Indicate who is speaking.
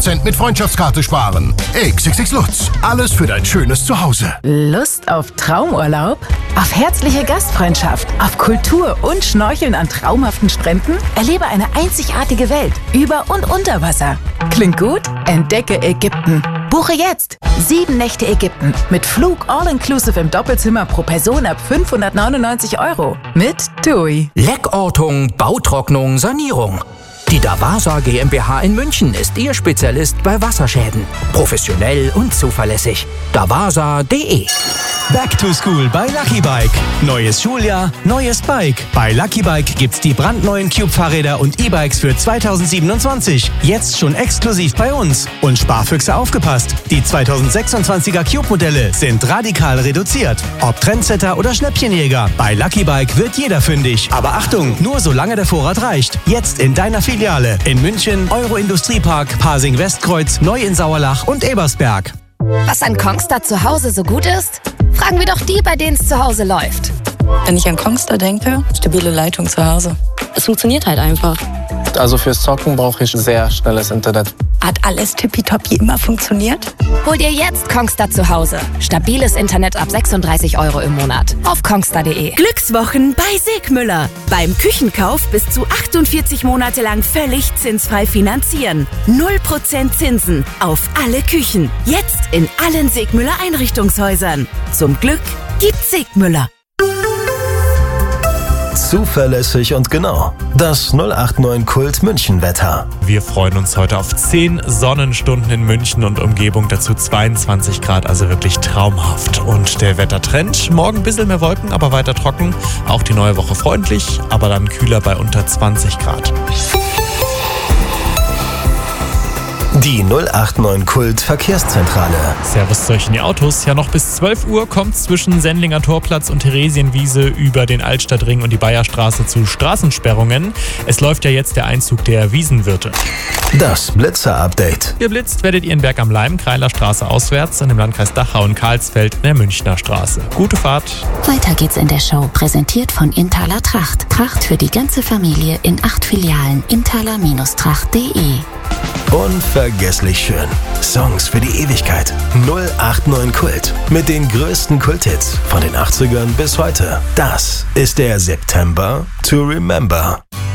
Speaker 1: 50% mit Freundschaftskarte sparen. XXX Lutz, alles für dein schönes Zuhause.
Speaker 2: Lust auf Traumurlaub? Auf herzliche Gastfreundschaft? Auf Kultur und Schnorcheln an traumhaften Stränden? Erlebe eine einzigartige Welt über und unter Wasser. Klingt gut? Entdecke Ägypten. Buche jetzt 7 Nächte Ägypten mit Flug all-inclusive im Doppelzimmer pro Person ab 599 € mit TUI.
Speaker 3: Leckortung, Bautrocknung, Sanierung. Die Davasa GmbH in München ist Ihr Spezialist bei Wasserschäden. Professionell und zuverlässig. davasa.de.
Speaker 4: Back to School bei Lucky Bike. Neues Schuljahr, neues Bike. Bei Lucky Bike gibt's die brandneuen Cube-Fahrräder und E-Bikes für 2027. Jetzt schon exklusiv bei uns. Und Sparfüchse aufgepasst. Die 2026er Cube-Modelle sind radikal reduziert. Ob Trendsetter oder Schnäppchenjäger. Bei Lucky Bike wird jeder fündig. Aber Achtung, nur solange der Vorrat reicht. Jetzt in deiner Filiale. In München, Euro-Industriepark, Pasing-Westkreuz, Neu in Sauerlach und Ebersberg.
Speaker 5: Was an Kongstar zu Hause so gut ist? Fragen wir doch die, bei denen es zu Hause läuft.
Speaker 6: Wenn ich an Kongstar denke, stabile Leitung zu Hause. Es funktioniert halt einfach.
Speaker 7: Also fürs Zocken brauche ich sehr schnelles Internet.
Speaker 6: Hat alles tippitoppi immer funktioniert?
Speaker 5: Hol dir jetzt Kongstar zu Hause. Stabiles Internet ab 36 € im Monat. Auf kongstar.de.
Speaker 8: Glückswochen bei Segmüller. Beim Küchenkauf bis zu 48 Monate lang völlig zinsfrei finanzieren. 0% Zinsen auf alle Küchen. Jetzt in allen Segmüller Einrichtungshäusern. Zum Glück gibt's Segmüller.
Speaker 9: Zuverlässig und genau. Das 089 Kult München Wetter.
Speaker 10: Wir freuen uns heute auf 10 Sonnenstunden in München und Umgebung, dazu 22 Grad, also wirklich traumhaft. Und der Wettertrend, morgen ein bisschen mehr Wolken, aber weiter trocken. Auch die neue Woche freundlich, aber dann kühler bei unter 20 Grad.
Speaker 9: Die 089 Kult Verkehrszentrale.
Speaker 10: Servus zu euch in die Autos. Ja, noch bis 12 Uhr kommt es zwischen Sendlinger Torplatz und Theresienwiese über den Altstadtring und die Bayerstraße zu Straßensperrungen. Es läuft ja jetzt der Einzug der Wiesenwirte.
Speaker 9: Das Blitzer-Update.
Speaker 10: Geblitzt werdet ihr in Berg am Leim, Kreiler Straße auswärts, im Landkreis Dachau und Karlsfeld in der Münchner Straße. Gute Fahrt.
Speaker 11: Weiter geht's in der Show, präsentiert von Inthaler Tracht. Tracht für die ganze Familie in 8 Filialen. Inthaler-Tracht.de.
Speaker 9: Unvergesslich schön. Songs für die Ewigkeit. 089 Kult. Mit den größten Kulthits von den 80ern bis heute. Das ist der September to Remember.